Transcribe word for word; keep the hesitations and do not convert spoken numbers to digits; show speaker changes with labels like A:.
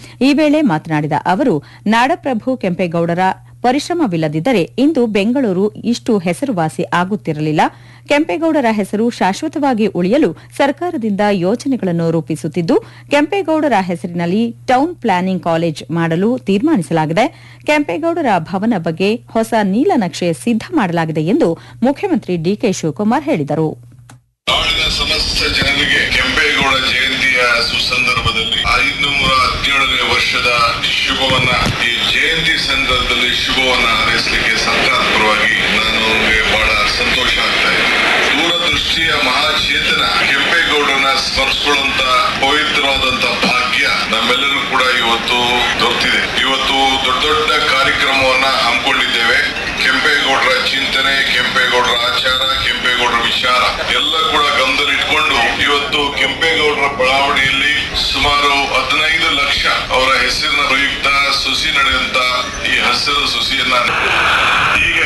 A: ಈ ವೇಳೆ ಮಾತನಾಡಿದ ಅವರು ನಾಡಪ್ರಭು ಕೆಂಪೇಗೌಡರ ಪರಿಶ್ರಮವಿಲ್ಲದಿದ್ದರೆ ಇಂದು ಬೆಂಗಳೂರು ಇಷ್ಟು ಹೆಸರುವಾಸಿ ಆಗುತ್ತಿರಲಿಲ್ಲ. ಕೆಂಪೇಗೌಡರ ಹೆಸರು ಶಾಶ್ವತವಾಗಿ ಉಳಿಯಲು ಸರ್ಕಾರದಿಂದ ಯೋಜನೆಗಳನ್ನು ರೂಪಿಸುತ್ತಿದ್ದು, ಕೆಂಪೇಗೌಡರ ಹೆಸರಿನಲ್ಲಿ ಟೌನ್ ಪ್ಲಾನಿಂಗ್ ಕಾಲೇಜ್ ಮಾಡಲು ತೀರ್ಮಾನಿಸಲಾಗಿದೆ. ಕೆಂಪೇಗೌಡರ ಭವನ ಬಗ್ಗೆ ಹೊಸ ನೀಲನಕ್ಷೆ ಸಿದ್ಧ ಮಾಡಲಾಗಿದೆ ಎಂದು ಮುಖ್ಯಮಂತ್ರಿ ಡಿಕೆ ಶಿವಕುಮಾರ್ ಹೇಳಿದರು.
B: ನಾಡಿನ ಸಮಸ್ತ ಜನರಿಗೆ ಕೆಂಪೇಗೌಡ ಜಯಂತಿಯ ಸುಸಂದರ್ಭದಲ್ಲಿ ಐದುನೂರ ಹದಿನೇಳನೇ ವರ್ಷದ ಶುಭವನ್ನ ಈ ಜಯಂತಿ ಸಂದರ್ಭದಲ್ಲಿ ಶುಭವನ್ನ ಹಾರೈಸಲಿಕ್ಕೆ ಸರ್ಕಾರದ ಪರವಾಗಿ ನನಗೆ ಬಹಳ ಸಂತೋಷ ಆಗ್ತಾ ಇದೆ. ದೂರದೃಷ್ಟಿಯ ಮಹಾಚೇತನ ಕೆಂಪೇಗೌಡರನ್ನ ಸ್ಮರಿಸಿಕೊಳ್ಳುವಂತ ಪವಿತ್ರವಾದಂತ ಭಾಗ್ಯ ನಮ್ಮೆಲ್ಲರೂ ಕೂಡ ಇವತ್ತು ದೊರೆತಿದೆ. ಇವತ್ತು ದೊಡ್ಡ ದೊಡ್ಡ ಕಾರ್ಯಕ್ರಮವನ್ನ ಹಮ್ಮಿಕೊಂಡಿದ್ದೇವೆ. ಕೆಂಪೇಗೌಡರ ಚಿಂತನೆ, ಕೆಂಪೇಗೌಡರ ಆಚಾರ, ಕೆಂಪೇಗೌಡರ ವಿಚಾರ ಎಲ್ಲ ಕೂಡ ಗಮನದಲ್ಲಿಟ್ಕೊಂಡು ಇವತ್ತು ಕೆಂಪೇಗೌಡರ ಬಡಾವಣೆಯಲ್ಲಿ ಸುಮಾರು ಹದಿನೈದು ಲಕ್ಷ ಅವರ ಹೆಸರಿನ ಪ್ರಯುಕ್ತ ಸುಸಿ ನಡೆಯುವಂತ ಈ ಹಸಿರು ಸುಸಿಯನ್ನ ಈಗ